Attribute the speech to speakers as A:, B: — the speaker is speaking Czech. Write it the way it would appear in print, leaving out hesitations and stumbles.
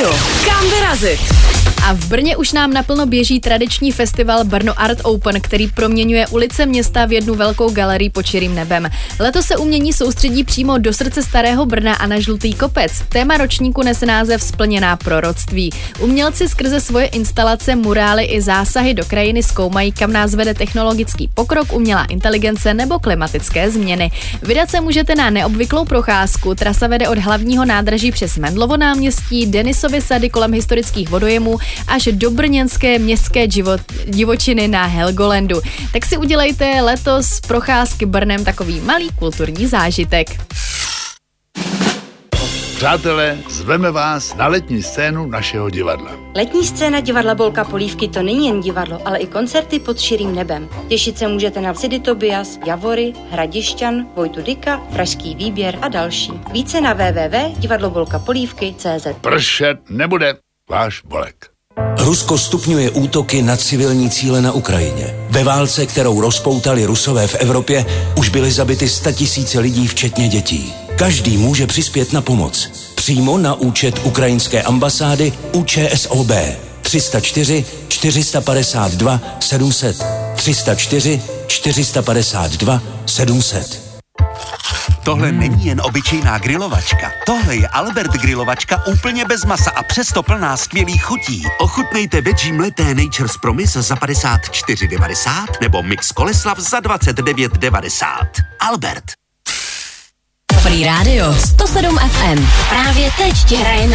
A: rádio. Kam vyrazit?
B: A v Brně už nám naplno běží tradiční festival Brno Art Open, který proměňuje ulice města v jednu velkou galerii pod širým nebem. Letos se umění soustředí přímo do srdce starého Brna a na Žlutý kopec. Téma ročníku nese název Splněná proroctví. Umělci skrze svoje instalace, murály i zásahy do krajiny zkoumají, kam nás vede technologický pokrok, umělá inteligence nebo klimatické změny. Vydat se můžete na neobvyklou procházku. Trasa vede od hlavního nádraží přes Mendlovo náměstí, Denisovy sady kolem historických vodojemů až do brněnské městské divočiny na Helgolandu. Tak si udělejte letos procházky Brnem takový malý kulturní zážitek.
C: Přátelé, zveme vás na letní scénu našeho divadla.
D: Letní scéna divadla Bolka Polívky to není jen divadlo, ale i koncerty pod širým nebem. Těšit se můžete na Vsidy Tobias, Javory, Hradišťan, Vojtu Dyka, Pražský výběr a další. Více na www.divadlobolkapolívky.cz.
C: Pršet nebude, váš Bolek.
E: Rusko stupňuje útoky na civilní cíle na Ukrajině. Ve válce, kterou rozpoutali Rusové v Evropě, už byly zabity 100 000 lidí, včetně dětí. Každý může přispět na pomoc. Přímo na účet ukrajinské ambasády ČSOB 304 452 700 304 452 700.
F: Tohle není jen obyčejná grilovačka. Tohle je Albert grilovačka úplně bez masa a přesto plná skvělých chutí. Ochutnejte veggie mleté Nature's Promise za 54,90 nebo mix Koleslav za 29,90. Albert.
A: Free Radio 107 FM. Právě teď ti hraje